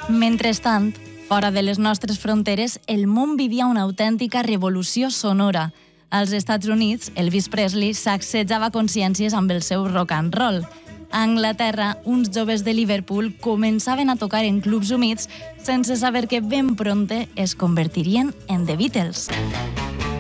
Mentrestant, fora de les nostres fronteres, el món vivia una autèntica revolució sonora. Als Estats Units, Elvis Presley sacsejava consciències amb el seu rock and roll. A Anglaterra, uns joves de Liverpool començaven a tocar en clubs humits sense saber que ben prompte es convertirien en The Beatles.